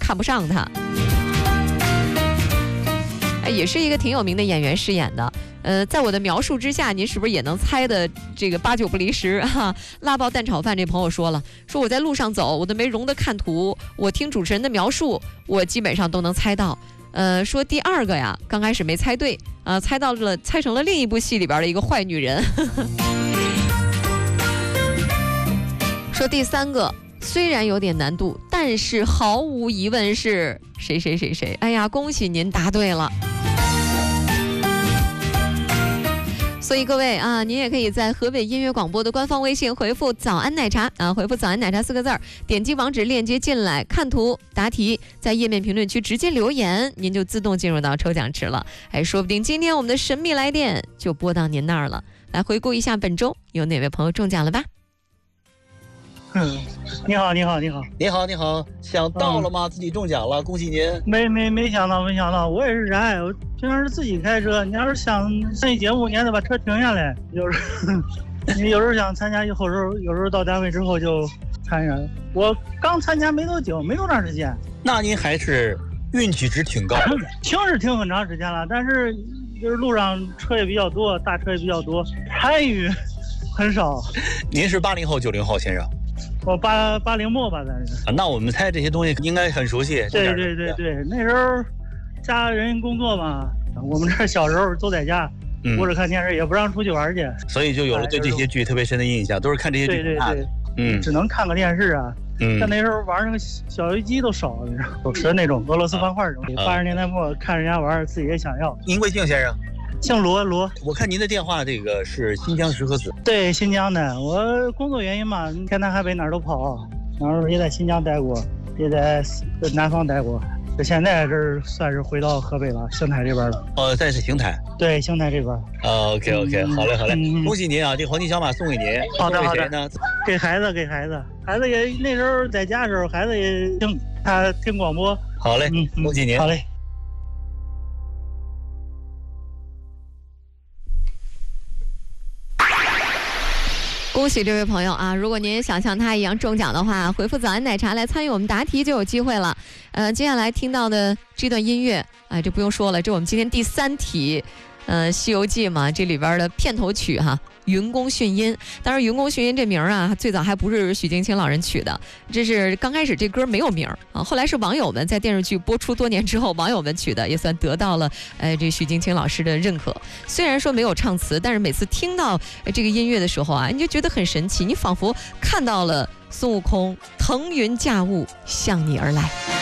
看不上他。也是一个挺有名的演员饰演的。在我的描述之下，您是不是也能猜的这个8、9不离十哈？辣爆蛋炒饭这朋友说了，说我在路上走，我都没容得看图，我听主持人的描述，我基本上都能猜到。说第二个呀，刚开始没猜对啊，猜成了另一部戏里边的一个坏女人。说第三个虽然有点难度，但是毫无疑问是谁。哎呀，恭喜您答对了。所以各位啊，您也可以在河北音乐广播的官方微信回复早安奶茶啊，回复早安奶茶4个字，点击网址链接进来看图答题，在页面评论区直接留言，您就自动进入到抽奖池了。说不定今天我们的神秘来电就拨到您那儿了。来回顾一下本周有哪位朋友中奖了吧？ 你好， 想到了吗？自己中奖了，恭喜您！ 没想到，我也是啥呀？我平常是自己开车，你要是想参与节目，你还得把车停下来。你有时候想参加，有时候到单位之后就参加。我刚参加没多久，没多长时间。 那您还是运气值挺高的。 停是停很长时间了，但是就是路上车也比较多，大车也比较多，参与很少。 您是80后、90后先生？ 我80末吧，咱是。 那我们猜这些东西应该很熟悉。 对，那时候家人工作嘛，我们这小时候都在家窝着看电视，也不让出去玩去， 所以就有了对这些剧特别深的印象，都是看这些剧长大的。 只能看个电视啊。但那时候玩那个小游戏机都少，手持那种俄罗斯方块这种。80年代末看人家玩，自己也想要。 您贵姓先生？ 姓罗。 我看您的电话，这个是新疆石河子。 对，新疆的。我工作原因嘛，天南海北哪儿都跑，然后也在新疆待过，也在南方待过。现在这算是回到河北了，邢台这边了。 在邢台。 对，邢台这边。 OK， 好嘞，恭喜您啊！这黄金小马送给您。 好的。给孩子也那时候在家的时候，孩子也听广播。 好嘞，恭喜您。 好嘞。 恭喜这位朋友啊！如果您也想像他一样中奖的话，回复早安奶茶来参与我们答题就有机会了。接下来听到的这段音乐，这不用说了，这我们今天第3题，西游记嘛，这里边的片头曲哈，云宫迅音。当然云宫迅音这名啊，最早还不是许镜清老人取的，这是刚开始这歌没有名啊，后来是网友们在电视剧播出多年之后，网友们取的，也算得到了这许镜清老师的认可。虽然说没有唱词，但是每次听到这个音乐的时候啊，你就觉得很神奇，你仿佛看到了孙悟空腾云驾雾向你而来。